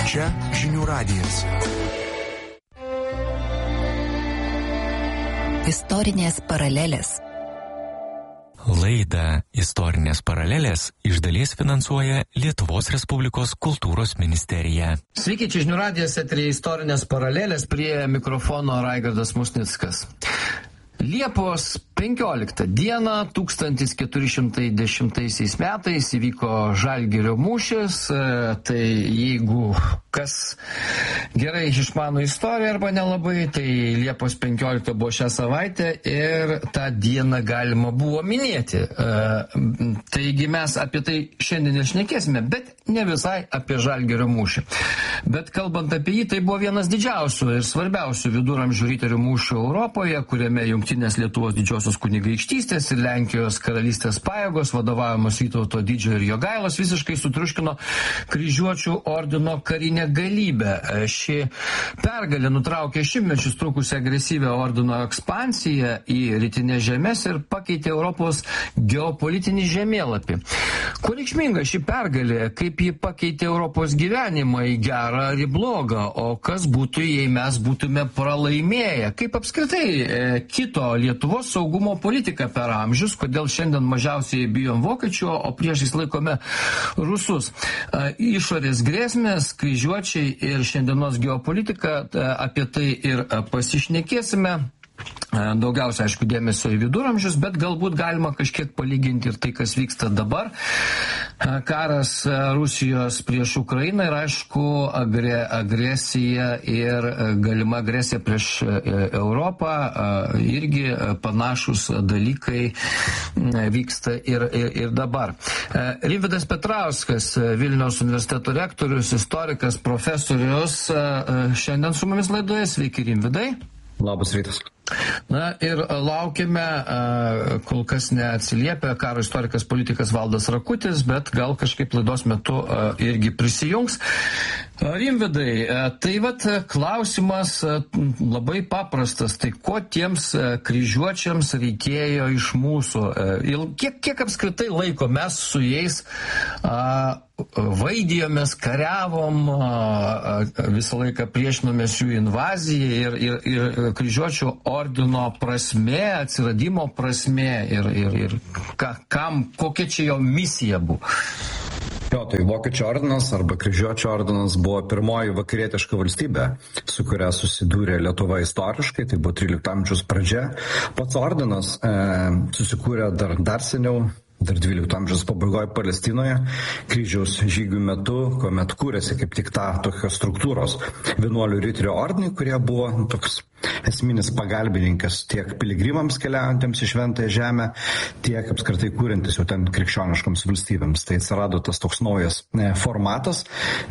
Čia Žinių radijas. Istorinės paralelės. Laidą Istorinės paralelės iš dalies finansuoja Lietuvos Respublikos kultūros ministerija. Sveiki, čia Žinių radijas, eteryje Istorinės paralelės, prie mikrofono Raigardas Musnickas. Liepos 15 dieną 1410 metais įvyko Žalgirio mūšis. Tai jeigu kas gerai išmano istoriją arba nelabai, tai Liepos 15 buvo šią savaitę ir tą dieną galima buvo minėti. Taigi mes apie tai šiandien nešnekėsime, bet ne visai apie Žalgirio mūšį. Bet kalbant apie jį, tai buvo vienas didžiausių ir svarbiausių viduramžių riterių mūšių Europoje, kuriame Jungtinės Lietuvos didžiosios kunigaikštystės ir Lenkijos karalystės pajėgos, vadovaujamos Vytauto Didžiojo ir Jogailos, visiškai sutriuškino kryžiuočių ordino karinę galybę. Ši pergalė nutraukė šimtmečius trukusią agresyvią ordino ekspansiją į rytinės žemės ir pakeitė Europos geopolitinį žemėlapį. Kuo reikšminga ši pergalė, kaip ji pakeitė Europos gyvenimą į gerą ar į blogą, o kas būtų, jei mes būtume pralaimėję, kaip apskritai kito Lietuvos saugumo politika per amžius, kodėl šiandien mažiausiai bijom vokiečių, o priešais laikome rusus. Išorės grėsmės, kryžiuočiai ir šiandienos geopolitika, apie tai ir pasišnekėsime. Daugiausia, aišku, dėmesio į viduramžius, bet galbūt galima kažkiek palyginti ir tai, kas vyksta dabar. Karas Rusijos prieš Ukrainą ir, aišku, agresija ir galima agresija prieš Europą. Irgi panašus dalykai vyksta ir dabar. Rimvydas Petrauskas, Vilniaus universiteto rektorius, istorikas, profesorius, šiandien su mumis laidoje. Sveiki, Rimvydai. Labas rytas. Na ir laukiame, kol kas neatsiliepia karo istorikas politikas Valdas Rakutis, bet gal kažkaip laidos metu irgi prisijungs. Rimvydai, tai vat klausimas labai paprastas, tai ko tiems kryžiuočiams reikėjo iš mūsų? Kiek apskritai laiko mes su jais vaidijomės, kariavom, visą laiką priešinomės jų invazijai ir kryžiuočių ordino prasmė, atsiradimo prasmė ir kokia čia jo misija buvo? Jo, tai Vokiečių ordinas arba Kryžiuočių ordinas buvo pirmoji vakarietiška valstybė, su kuria susidūrė Lietuva istoriškai, tai buvo 13 amžiaus pradžia. Pats ordinas susikūrė dar seniau, dar 12 amžiaus pabaigoje Palestinoje, kryžiaus žygių metu, kuomet kūrėsi kaip tik tokios struktūros vienuolių riterių ordinai, kurie buvo toks esminis pagalbininkas tiek piligrimams keliaujantiems į Šventąją Žemę, tiek apskritai kūrintis jau ten krikščioniškoms valstybėms. Tai atsirado tas toks naujas formatas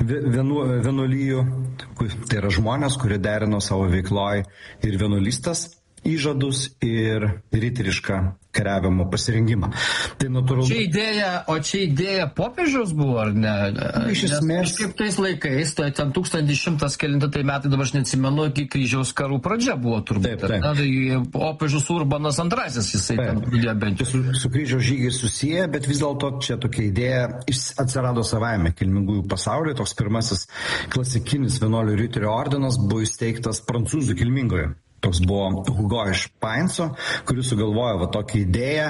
vienuolijų, tai yra žmonės, kurie derino savo veikloj ir vienuolystės įžadus ir riterišką kariavimo pasirinkimą. Tai natūralu. Čia idėja popiežiaus buvo, ar ne? Iš esmės. Kaip tais laikais, tai ten 1100 kelintai metai, dabar aš neatsimenu, iki kryžiaus karų pradžia buvo turbūt. Taip. Tai popiežius Urbanas II, jisai ten pradėjo bent jau. Su kryžiaus žygiai susiję, bet vis dėlto čia tokia idėja atsirado savaime kilmingųjų pasaulyje. Toks pirmasis klasikinis vienuolių riterių ordinas buvo įsteigtas prancūzų kilmingoje. Toks buvo Hugo iš Painso, kuris sugalvojo tokią idėją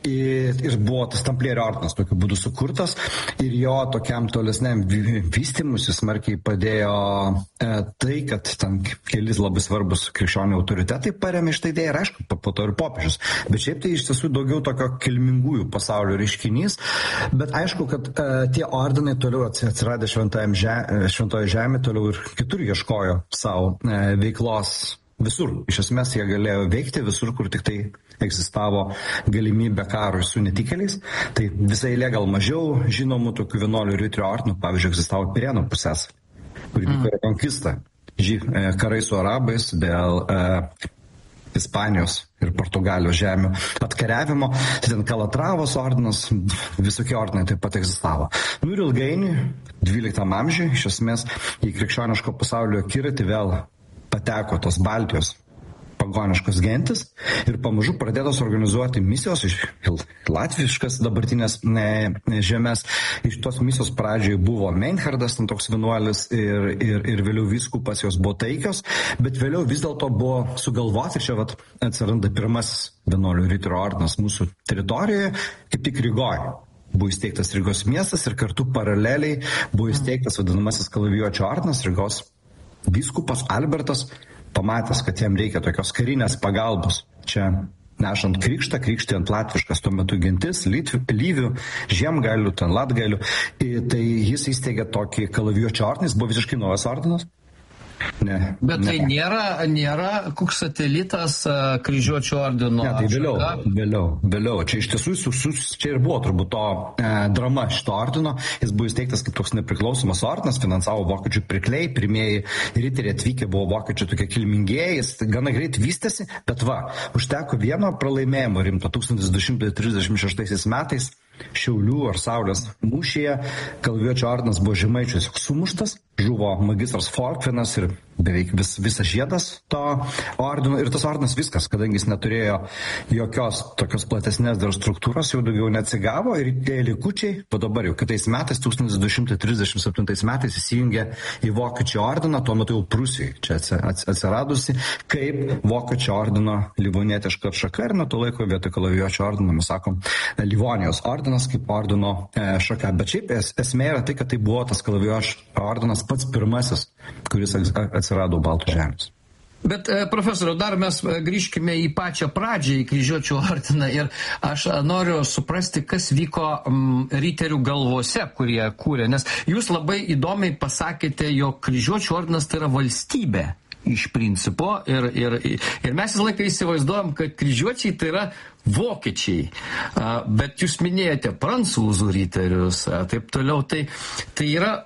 ir buvo tas tamplierių ordinas tokiu būdu sukurtas ir jo tokiam tolesniam vystymusi smarkiai padėjo tai, kad ten kelis labai svarbus krikščionių autoritetai paremė šitą idėją ir aišku, po to ir popiežius. Bet šiaip tai iš tiesų daugiau tokio kilmingųjų pasaulio reiškinys, bet aišku, kad tie ordinai toliau atsiradę Šventoje Žemėje, toliau ir kitur ieškojo savo veiklos. Visur. Iš esmės jie galėjo veikti visur, kur tik tai egzistavo galimybė karui su netikėliais. Tai visai eilė gal mažiau žinomų tokių vienuolių riterių ordinų, pavyzdžiui, egzistavo Pirėnų pusės, kur vyko rekonkista. Karai su arabais dėl Ispanijos ir Portugalijos žemių atkariavimo. Ten Kalatravos ordinas, visokie ordinai taip pat egzistavo. Ir ilgainiui, 12 amžiuje, iš esmės į krikščioniško pasaulio akiratį vėl pateko tos Baltijos pagoniškos gentis ir pamažu pradėtos organizuoti misijos iš latviškas dabartinės žemės. Iš tos misijos pradžioje buvo Meinhardas, toks vienuolis ir vėliau vyskupas, jos buvo taikios, bet vėliau vis dėlto buvo sugalvoti ir čia atsiranda pirmasis vienuolių riterių ordinas mūsų teritorijoje, kaip tik Rygoje. Buvo įsteigtas Rygos miestas ir kartu paraleliai buvo įsteigtas vadinamasis kalavijuočių ordinas. Rygos vyskupas Albertas, pamatęs, kad jam reikia tokios karinės pagalbos, čia nešant krikštą, krikštijant latviškas tuo metu gentis, lyvių, žiemgalių, ten latgalių, tai jis įsteigė tokį kalavijuočių ordiną, jis buvo visiškai naujas ordinas. Bet tai nėra koks satelitas kryžiuočių ordino. Ne, tai vėliau. Čia iš tiesų čia ir buvo turbūt to drama šito ordino. Jis buvo įsteigtas kaip toks nepriklausomas ordinas, finansavo vokiečių pirkliai, pirmieji riteriai atvykę buvo vokiečių tokie kilmingieji, jis gana greit vystėsi, bet užteko vieno pralaimėjimo rimto 1236 metais. Šiaulių ar Saulės mūšyje kalavijuočių ordinas buvo Žemaičių sumuštas, žuvo magistras Folkvinas ir beveik visas žiedas to ordino ir tas ordinas viskas, kadangi jis neturėjo jokios tokios platesnės dar struktūros, jau daugiau neatsigavo ir tie likučiai, po dabar jau kitais metais, 1237 metais įsijungė į Vokiečių ordiną, tuo metu jau Prūsijoje čia atsiradusi, kaip Vokiečių ordino livonietiška atšaka ir nuo to laiko vietoj kalavijuočių ordino mes sakom Livonijos ordinas kaip ordino šaka. Bet šiaip esmė yra tai, kad tai buvo tas kalavijuočių ordinas pats pirmasis, kuris atsirado Baltų žemės. Bet, profesoriau, dar mes grįžkime į pačią pradžią, į kryžiuočių ordiną ir aš noriu suprasti, kas vyko riterių galvose, kurie kūrė, nes jūs labai įdomiai pasakėte, jog kryžiuočių ordinas tai yra valstybė iš principo ir mes visą laiką įsivaizduojam, kad kryžiuočiai tai yra vokiečiai, bet jūs minėjote prancūzų riterius, taip toliau, tai yra...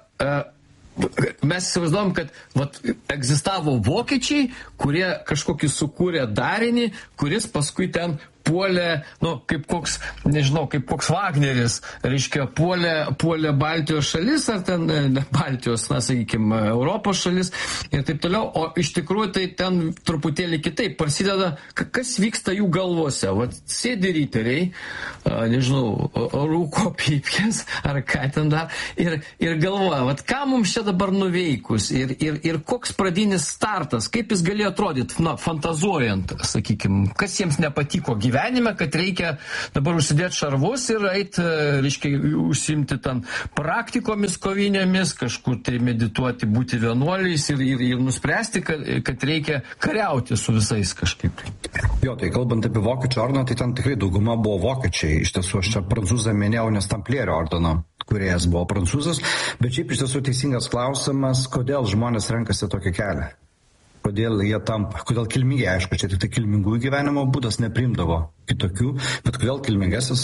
Mes įsivaizduojam, kad egzistavo vokiečiai, kurie kažkokį sukūrė darinį, kuris paskui ten puolė, kaip koks, nežinau, kaip koks Wagneris, reiškia, puolė Baltijos šalis, ar ten ne Baltijos, sakykime, Europos šalis ir taip toliau, o iš tikrųjų tai ten truputėlį kitaip prasideda, kas vyksta jų galvose. Sėdi riteriai, nežinau, rūko pypkės, ar ką ten dar, ir galvoja, ką mums čia dabar nuveikus, ir koks pradinis startas, kaip jis galėjo atrodyti, fantazuojant, sakykime, kas jiems nepatiko gyvenime, kad reikia dabar užsidėti šarvus ir eiti, reiškia, užsimti ten praktikomis kovinėmis, kažkur tai medituoti, būti vienuoliais ir nuspręsti, kad reikia kariauti su visais kažkaip. Jo, tai kalbant apie Vokiečių ordiną, tai ten tikrai dauguma buvo vokiečiai. Iš tiesų, aš čia prancūzą minėjau, nes Tamplierių ordino kuriejas buvo prancūzas, bet šiaip iš tiesų teisingas klausimas, kodėl žmonės renkasi tokį kelią. Kodėl jie tampa, kodėl kilmingiai, aišku, čia tik tai kilmingųjų gyvenimo būdas neprimdavo kitokių, bet kodėl kilmingasis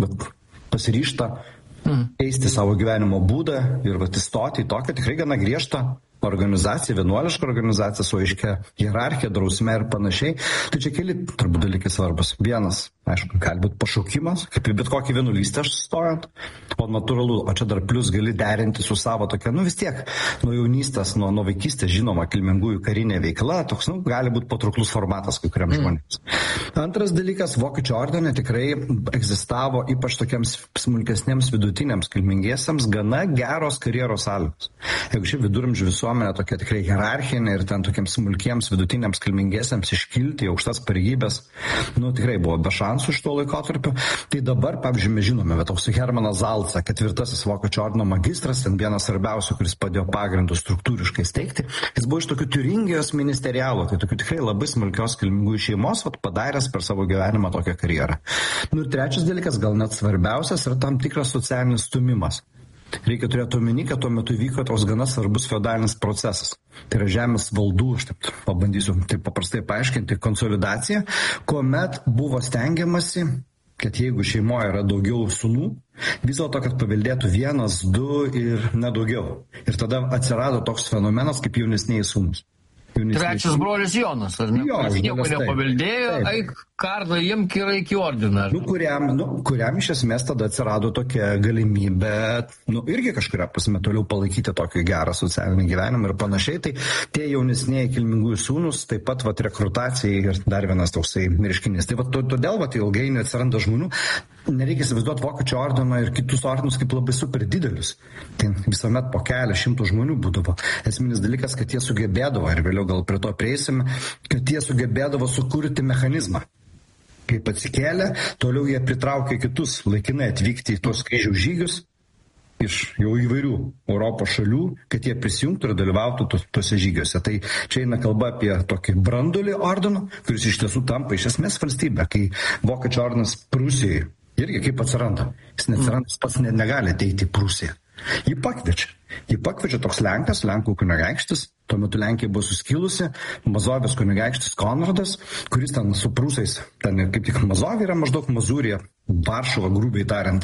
pasiryžta keisti savo gyvenimo būdą ir įstoti į tokią tikrai gana griežtą organizacija, vienuoliška organizacija su aiškia hierarchija, drausme ir panašiai. Tai čia keli turbūt dalykai svarbus. Vienas, aišku, gali būti pašaukimas, kaip į bet kokį vienuolystę stojant, o natūralu, o čia dar plus gali derinti su savo tokia, vis tiek, nuo jaunystės, nuo vaikystės žinoma kilmingųjų karinė veikla, toks, gali būti patrauklus formatas kai kuriam žmonėms. Antras dalykas, Vokiečių ordine tikrai egzistavo ypač tokiems smulkesniems vidutiniams kilmingiesiams gana geros karjeros sąlygos. Jeigu šiaip viduramžių visuomenė tokia tikrai hierarchinė ir ten tokiems smulkiems vidutiniams kilmingiesiams iškilti į aukštas pareigybės, tikrai buvo be šansų iš to laikotarpio. Tai dabar, pavyzdžiui, mes žinome, bet toks Hermanas Zalca, 4. Vokiečių ordino magistras, ten vienas svarbiausių, kuris padėjo pagrindus struktūriškai steigti, jis buvo iš tokių Tiuringijos ministerialo, tai tokių tikrai labai smulkios kilmingųjų šeimos, padaręs per savo gyvenimą tokią karjerą. Ir trečias dalykas, gal net svarbiausias, yra tam tikras socialinis stumimas. Reikia turėti omeny, kad tuo metu vyko toks gana svarbus feodalinis procesas. Tai yra žemės valdų, aš taip pabandysiu taip paprastai paaiškinti, konsolidacija, kuomet buvo stengiamasi, kad jeigu šeimoje yra daugiau sūnų, vis dėlto, kad paveldėtų 1, 2 ir nedaugiau. Ir tada atsirado toks fenomenas kaip jaunesniai sūnūs. Trečias brolis Jonas, ar ne? Jo, nieko nepaveldėjo, eik kardą, imk ir eik į ordiną. Kuriam iš esmės tada atsirado tokia galimybė, irgi kažkuria prasme toliau palaikyti tokį gerą socialinį gyvenimą ir panašiai. Tai tie jaunesnėjai kilmingųjų sūnus, taip pat rekrutacijai ir dar vienas toksai reiškinys. Tai todėl ilgainiui atsiranda žmonių. Nereikia įsivaizduoti Vokiečių ordiną ir kitus ordinus kaip labai super didelius. Tai visuomet po kelią šimtų žmonių būdavo. Esminis dalykas, kad jie sugebėdavo, ir vėliau gal prie to prieisime, kad jie sugebėdavo sukurti mechanizmą. Kaip atsikėlė, toliau jie pritraukė kitus laikinai atvykti į tos kryžiaus žygius iš jau įvairių Europos šalių, kad jie prisijungtų ir dalyvautų tose žygiuose. Tai čia eina kalba apie tokį brandulį ordino, kuris iš tiesų tampa iš esmės valstybė, kai Vokiečių ordinas Prūsijoje irgi kaip atsiranda. Jis neatsiranda, jis pats negali ateiti į Prūsiją. Jį pakviečia toks Lenkas, Lenkų kunigaikštis, tuo metu Lenkija buvo suskilusi, Mazovijos kunigaikštis Konradas, kuris ten su prūsais, ten kaip tik Mazovija yra maždaug Mazūrija, Varšuva, grubiai tariant,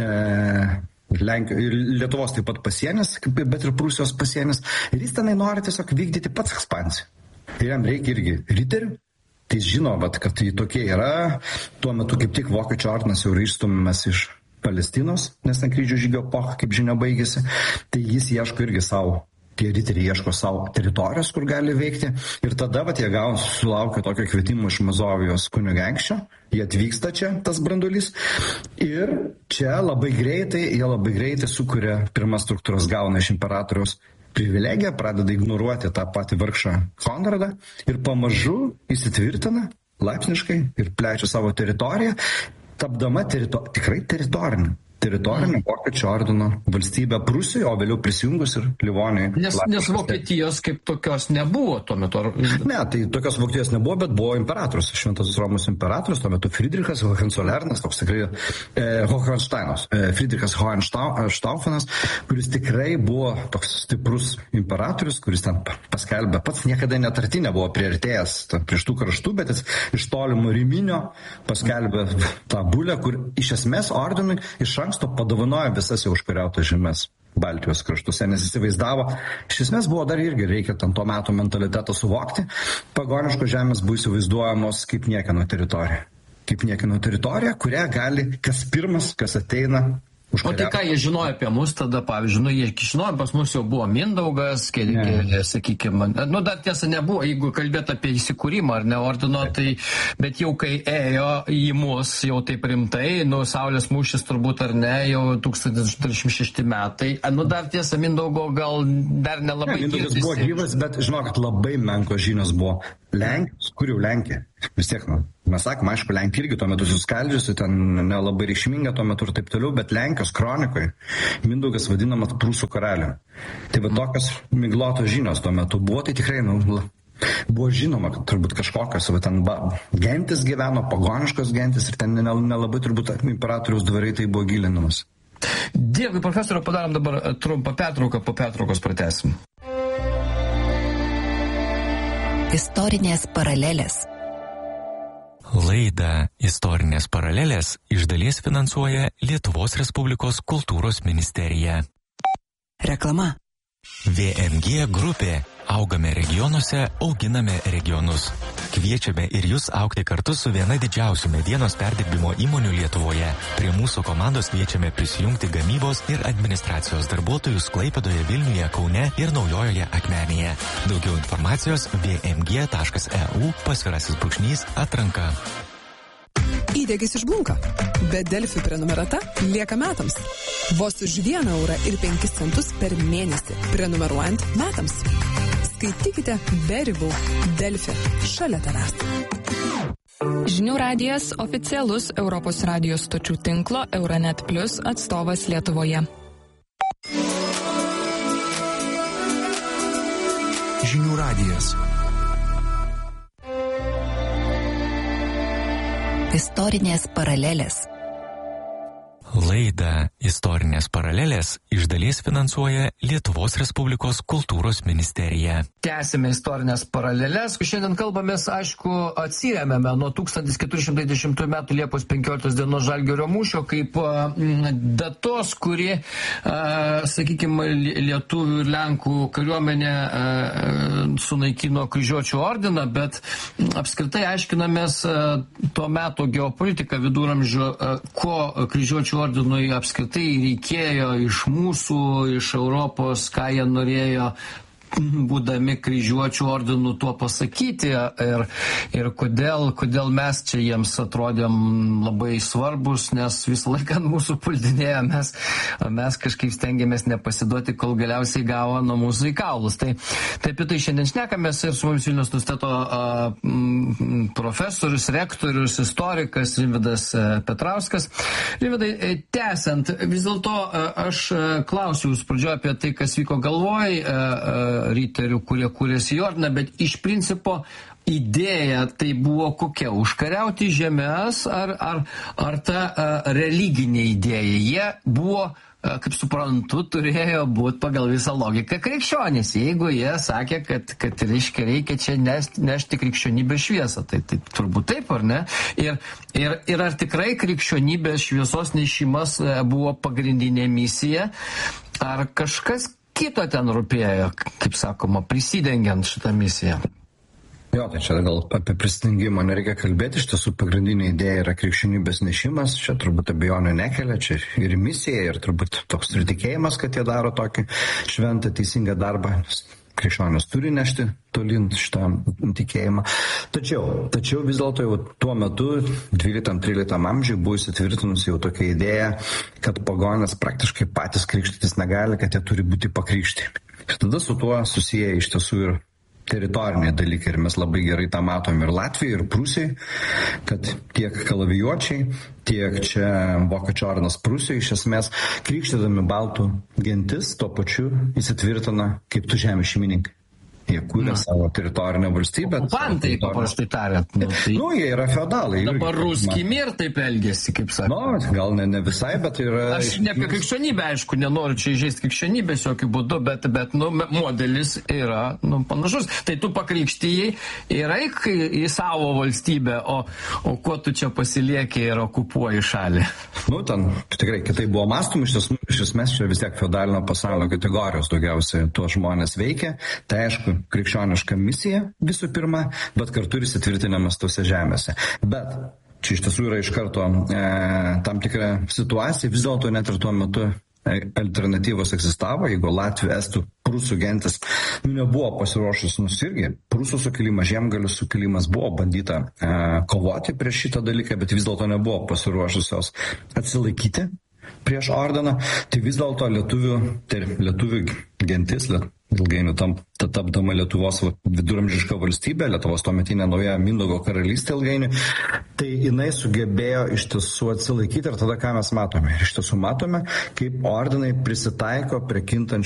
Lietuvos taip pat pasienis, bet ir Prūsijos pasienis, ir jis tenai nori tiesiog vykdyti pats ekspansiją. Ir jam reikia irgi riterių. Tai žino, kad tai tokie yra, tuo metu kaip tik Vokiečių ordinas jau išstumiamas iš Palestinos, nes ten kryžių žygio epocha, kaip žinia, baigėsi. Tai jis ieško irgi savo, tie riteriai ieško savo teritorijos, kur gali veikti. Ir tada jie sulaukia tokio kvietimo iš Mazovijos kunigaikščio, jie atvyksta čia, tas branduolys. Ir čia labai greitai sukuria pirmas struktūras, gauna iš imperatoriaus privilegiją, pradeda ignoruoti tą patį vargšą Konradą ir pamažu įsitvirtina laipsniškai ir plečia savo teritoriją, tapdama tikrai teritorinė Vokiečių ordino valstybė Prūsijoje, o vėliau prisijungus ir Livonijai. Nes Vokietijos kaip tokios nebuvo tuo metu. Ne, tai tokios Vokietijos nebuvo, bet buvo imperatorius, Šventasis Romos imperatorius, tuo metu Friedrichas Hohenzollernas, toks tikrai Hohensteinas, Friedrichas Hohenstauffenas, kuris tikrai buvo toks stiprus imperatorius, kuris ten paskelbė, pats niekada netarti nebuvo priartėjęs prieš tų kraštų, bet jis iš tolimo Riminio paskelbė tą bulę, kur iš esmės ordinui iš anksto padovanojo visas jau užkariautas žemes Baltijos kraštuose, nes įsivaizdavo, iš esmės buvo dar irgi reikia tam to meto mentalitetą suvokti, pagoniškos žemės buvo įsivaizduojamos kaip niekieno teritorija. Kaip niekieno teritorija, kurią gali kas pirmas, kas ateina O tai ką jie žinojo apie mus tada, pavyzdžiui, jie žinojo, pas mus jau buvo Mindaugas, sakykime, dar tiesa nebuvo, jeigu kalbėt apie įsikūrimą ar ne ordino, tai, bet jau kai ėjo į mus jau taip rimtai, Saulės mūšis turbūt ar ne, jau 1936 metai, dar tiesa Mindaugo gal dar nelabai girdisi. Mindaugas buvo gyvas, bet žinokit, labai menkos žinios buvo. Lenkijos, kur jau Lenkija? Vis tiek, mes sakom, aišku, Lenkija irgi tuo metu suskaldžiusi, ten nelabai reikšminga tuo metu ir taip toliau, bet Lenkijos kronikoje Mindaugas vadinamas Prūsų karaliumi. Tai tokios miglotos žinios tuo metu buvo, tai tikrai, buvo žinoma, kad turbūt kažkokios, ten gentis gyveno, pagoniškos gentis ir ten nelabai turbūt imperatoriaus dvarai tai buvo gilinamas. Dėkui, profesoriau, padarom dabar trumpą pertrauką, po pertraukos pratęsim. Istorinės paralelės. Laidą Istorinės paralelės iš dalies finansuoja Lietuvos Respublikos kultūros ministerija. Reklama. VMG grupė. Augame regionuose, auginame regionus. Kviečiame ir jūs augti kartu su viena didžiausių medienos perdirbimo įmonių Lietuvoje. Prie mūsų komandos kviečiame prisijungti gamybos ir administracijos darbuotojus Klaipėdoje, Vilniuje, Kaune ir Naujojoje Akmenėje. Daugiau informacijos vmg.eu/atranka. Įdegis išblunka, bet Delfi prenumerata lieka metams. Vos už 1 eurą ir 5 centus per mėnesį, prenumeruojant metams. Skaitykite be ribų. Delfi šalia tavęs. Žinių radijas oficialus Europos radijos stočių tinklo Euronet Plus atstovas Lietuvoje. Žinių radijas. Istorinės paralelės. Laidą Istorinės paralelės iš dalies finansuoja Lietuvos Respublikos kultūros ministerija. Tęsime istorinės paralelės. Šiandien kalbamės, aišku, atsiremiame nuo 1410 m. Liepos 15 dienos Žalgirio mūšio kaip datos, kuri, sakykime, lietuvių ir lenkų kariuomenė sunaikino kryžiuočių ordiną, bet apskritai aiškinamės tuo metu geopolitiką viduramžių, ko kryžiuočių ordinui apskritai reikėjo iš mūsų, iš Europos, ką jie norėjo būdami kryžiuočių ordinų tuo pasakyti ir kodėl mes čia jiems atrodėm labai svarbus, nes visą laiką mūsų puldinėjo, mes kažkaip stengiamės nepasiduoti, kol galiausiai gavo nuo mūsų į kaulus. Tai apie tai šiandien šnekamės ir su mumis Vilniaus universiteto profesorius, rektorius, istorikas Rimvydas Petrauskas. Rimvydai, tęsiant, vis dėlto aš klausiu jūs pradžioje apie tai, kas vyko galvoj riterių, kurie kūrėsi į ordiną, bet iš principo idėja tai buvo kokia? Užkariauti žemės ar ta religinė idėja? Jie buvo, kaip suprantu, turėjo būti pagal visą logiką krikščionys. Jeigu jie sakė, kad reikia čia nešti krikščionybės šviesą, tai turbūt taip, ar ne? Ir ar tikrai krikščionybės šviesos nešimas buvo pagrindinė misija, ar kažkas kito ten rūpėjo, kaip sakoma, prisidengiant šitą misiją? Jo, tai čia gal apie prisidengimą nereikia kalbėti, iš tiesų pagrindinė idėja yra krikščionybės nešimas, čia turbūt abejonių nekelia, čia ir misija, ir turbūt toks ir tikėjimas, kad jie daro tokį šventą, teisingą darbą. Krikščionys turi nešti tolyn šitą tikėjimą. Tačiau vis dėlto jau tuo metu, 12-13 amžiuje, buvo įsitvirtinusi jau tokia idėja, kad pagonės praktiškai patys krikštytis negali, kad jie turi būti pakrikšti. Ir tada su tuo susiję iš tiesų ir teritoriniai dalykai. Ir mes labai gerai tą matom ir Latvijai, ir Prūsijai, kad tiek kalavijuočiai, tiek čia Vokiečių ordinas Prūsijoje iš esmės krikštydami baltų gentis tuo pačiu įsitvirtina kaip tų žemės šeimininkai. Jie kūrė savo teritorinę valstybę. Okupantai, paprastai tariant. Jie yra feodalai. Dabar ruski mir taip elgėsi, kaip sakė. Gal ne visai, bet yra... Aš ne apie krikščionybę, aišku, nenoriu čia įžeisti krikščionybės jokių būdų, bet modelis yra panašus. Tai tu pakrikštijai ir eik į savo valstybę, o kuo tu čia pasilieki ir okupuoji šalį? Tikrai kitai buvo mąstoma, iš esmės čia vis tiek feodalinio pasaulio kategorijos daugiausiai tuos žmonės veikia. Tai aišku, krikščioniška misija visų pirma, bet kartu ir įsitvirtinimas tose žemėse. Bet čia iš tiesų yra iš karto tam tikra situacija, vis dėlto net ir tuo metu alternatyvos egzistavo, jeigu Latvių, Estų, Prūsų gentis nebuvo pasiruošus nusirgi. Prūsų sukilimas, Žiemgalių sukilimas buvo bandyta kovoti prieš šitą dalyką, bet vis dėlto nebuvo pasiruošusios atsilaikyti prieš ordiną. Tai vis dėlto lietuvių gentis, ilgainiui tapdama Lietuvos viduramžiška valstybė, Lietuvos tuometinė nauja Mindaugo karalystė ilgainiui, tai jinai sugebėjo iš tiesų atsilaikyti ir tada ką mes matome? Ir iš tiesų matome, kaip ordinai prisitaiko prie kintančių